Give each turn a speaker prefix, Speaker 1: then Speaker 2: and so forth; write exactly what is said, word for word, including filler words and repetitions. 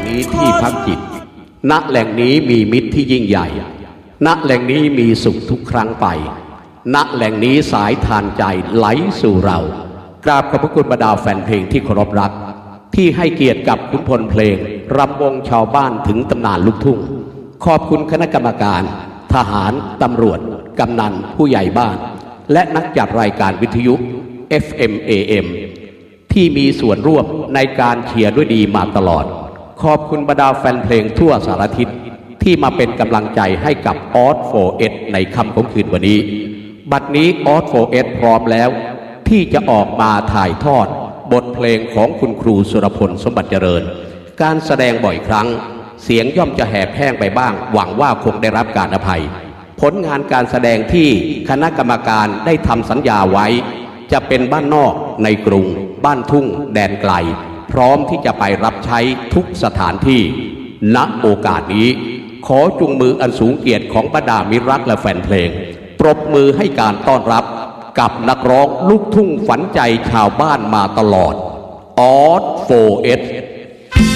Speaker 1: นี้ที่พักจิตณแหล่งนี้มีมิตรที่ยิ่งใหญ่ณแหล่งนี้มีสุขทุกครั้งไปณแหล่งนี้สายทานใจไหลสู่เรากราบขอบพระคุณบรรดาแฟนเพลงที่เคารพรักที่ให้เกียรติกับขุนพลเพลงรำวงชาวบ้านถึงตำนานลูกทุ่งขอบคุณคณะกรรมการทหารตำรวจกำนันผู้ใหญ่บ้านและนักจัดรายการวิทยุ เอฟ เอ็ม เอ เอ็ม ที่มีส่วนร่วมในการเชียร์ด้วยดีมาตลอดขอบคุณบรรดาแฟนเพลงทั่วสารทิศที่มาเป็นกำลังใจให้กับออส โฟร์ เอส ในค่ำของคืนวันนี้บัดนี้ออส โฟร์ เอส พร้อมแล้วที่จะออกมาถ่ายทอดบทเพลงของคุณครูสุรพลสมบัติเจริญการแสดงบ่อยครั้งเสียงย่อมจะแหบแห้งไปบ้างหวังว่าคงได้รับการอภัยผลงานการแสดงที่คณะกรรมการได้ทำสัญญาไว้จะเป็นบ้านนอกในกรุงบ้านทุ่งแดนไกลพร้อมที่จะไปรับใช้ทุกสถานที่ณโอกาสนี้ขอจุงมืออันสูงเกียรติของบรรดามิตรรักและแฟนเพลงปรบมือให้การต้อนรับกับนักร้องลูกทุ่งฝันใจชาวบ้านมาตลอดออส โฟร์ เอส